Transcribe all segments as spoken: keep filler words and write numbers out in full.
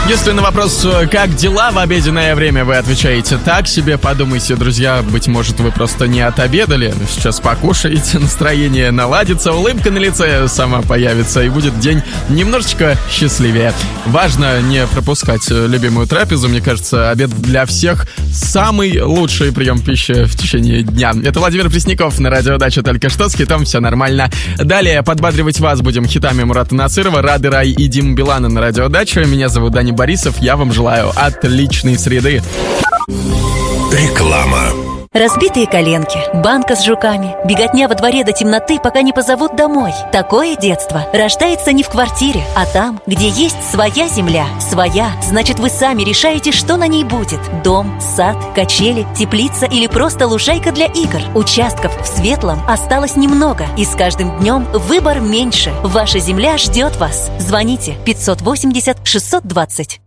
Если на вопрос «как дела?» в обеденное время вы отвечаете так себе, подумайте, друзья, быть может, вы просто не отобедали. Сейчас покушаете, настроение наладится, улыбка на лице сама появится, и будет день немножечко счастливее. Важно не пропускать любимую трапезу. Мне кажется, обед для всех самый лучший прием пищи в течение дня. Это Владимир Пресняков на радио Дача, только что с хитом «Все нормально». Далее подбадривать вас будем хитами Мурата Насырова, Рады Рай и Димы Билана на радио Дача. Меня зовут Даня Борисов, я вам желаю отличной среды. Реклама. Разбитые коленки, банка с жуками, беготня во дворе до темноты, пока не позовут домой. Такое детство рождается не в квартире, а там, где есть своя земля. Своя, значит, вы сами решаете, что на ней будет. Дом, сад, качели, теплица или просто лужайка для игр. Участков в Светлом осталось немного, и с каждым днем выбор меньше. Ваша земля ждет вас. Звоните пятьсот восемьдесят шестьсот двадцать.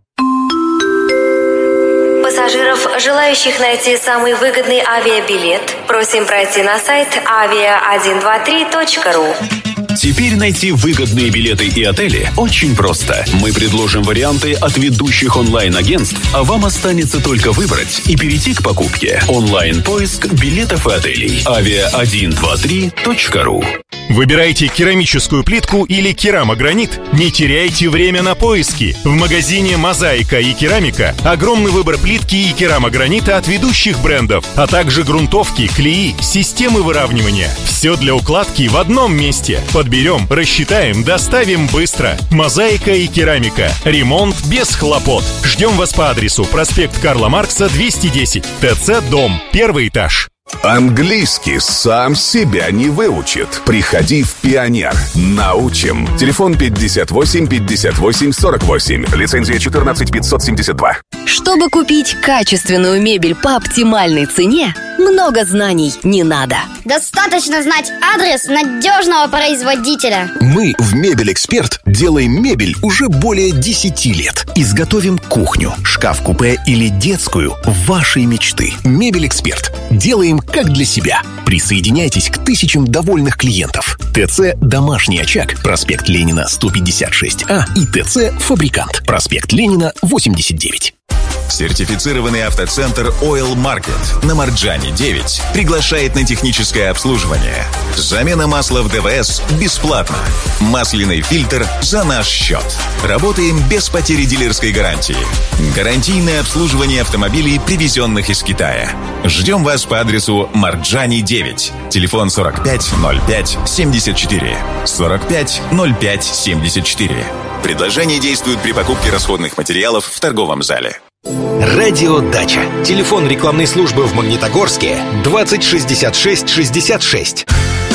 Пассажиров, желающих найти самый выгодный авиабилет, просим пройти на сайт авиа один два три точка ру. Теперь найти выгодные билеты и отели очень просто. Мы предложим варианты от ведущих онлайн-агентств, а вам останется только выбрать и перейти к покупке. Онлайн-поиск билетов и отелей. авиа один два три точка ру. Выбирайте керамическую плитку или керамогранит? Не теряйте время на поиски. В магазине «Мозаика» и «Керамика» огромный выбор плитки и керамогранита от ведущих брендов, а также грунтовки, клеи, системы выравнивания. Все для укладки в одном месте. Подберем, рассчитаем, доставим быстро. «Мозаика» и «Керамика». Ремонт без хлопот. Ждем вас по адресу проспект Карла Маркса, двести десять, ТЦ «Дом», первый этаж. Английский сам себя не выучит. Приходи в «Пионер». Научим. Телефон пятьдесят восемь пятьдесят восемь сорок восемь. Лицензия четырнадцать пятьсот семьдесят два. Чтобы купить качественную мебель по оптимальной цене, много знаний не надо. Достаточно знать адрес надежного производителя. Мы в «Мебель-Эксперт» делаем мебель уже более десяти лет. Изготовим кухню, шкаф-купе или детскую вашей мечты. «Мебель-Эксперт». Делаем как для себя. Присоединяйтесь к тысячам довольных клиентов. ТЦ «Домашний очаг», проспект Ленина, сто пятьдесят шесть А и ТЦ «Фабрикант», проспект Ленина, восемьдесят девять. Сертифицированный автоцентр Oil Market на Марджани девять приглашает на техническое обслуживание. Замена масла в ДВС бесплатно. Масляный фильтр за наш счет. Работаем без потери дилерской гарантии. Гарантийное обслуживание автомобилей, привезенных из Китая. Ждем вас по адресу Марджани девять. Телефон сорок пять ноль пять семьдесят четыре. сорок пять ноль пять семьдесят четыре. Предложение действует при покупке расходных материалов в торговом зале. Радио Дача. Телефон рекламной службы в Магнитогорске двадцать шестьдесят шесть шестьдесят шесть.